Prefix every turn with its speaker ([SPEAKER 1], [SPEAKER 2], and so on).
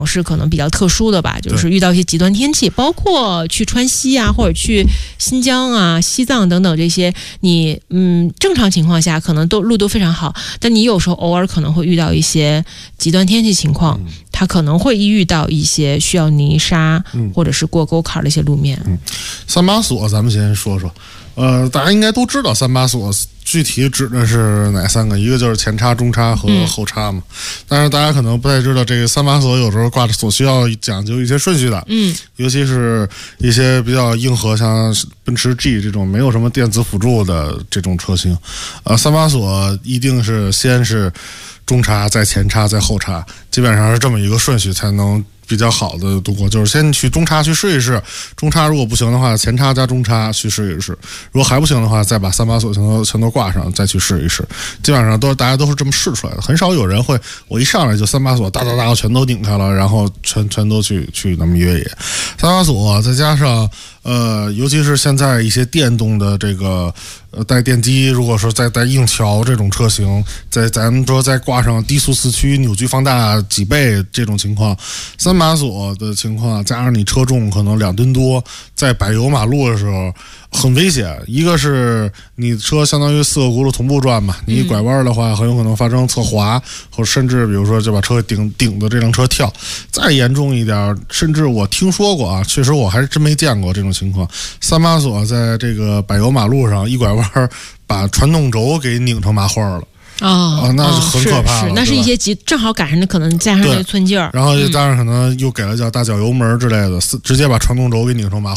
[SPEAKER 1] 是可能比较特殊的吧，就是遇到一些极端天气，包括去川西啊，或者去新疆啊、西藏等等这些，你正常情况下可能路都非常好，但你有时候偶尔可能会遇到一些极端天气情况，它可能会遇到一些需要泥沙或者是过沟坎的一些路面。
[SPEAKER 2] 三把锁咱们先说说，大家应该都知道三把锁具体指的是哪3个，一个就是前叉、中叉和后叉嘛。但是大家可能不太知道，这个三把锁有时候挂的锁需要讲究一些顺序的。尤其是一些比较硬核，像奔驰 G 这种没有什么电子辅助的这种车型，三把锁一定是先是中叉，再前叉，再后叉，基本上是这么一个顺序才能比较好的度过，就是先去中叉去试一试，中叉如果不行的话，前叉加中叉去试一试，如果还不行的话，再把三把锁全都挂上，再去试一试。基本上大家都是这么试出来的，很少有人会我一上来就三把锁哒哒哒全都拧开了，然后全都去那么越野。三把锁再加上尤其是现在一些电动的这个带电机，如果说再带硬桥这种车型，咱们说再挂上低速四驱，扭矩放大几倍这种情况，三把锁的情况加上你车重可能2吨多，在柏油马路的时候很危险。一个是你车相当于4个轱辘同步转嘛，你一拐弯的话很有可能发生侧滑，或者甚至比如说就把车顶的这辆车跳。再严重一点，甚至我听说过啊，确实我还是真没见过这种情况，三把锁在这个柏油马路上一拐弯把传动轴给拧成麻花了。那是很可怕了，
[SPEAKER 1] 是那是一些正好赶上的，可能加上这个寸劲儿，
[SPEAKER 2] 然后加上可能又给了大脚油门之类的，直接把传动轴给拧成麻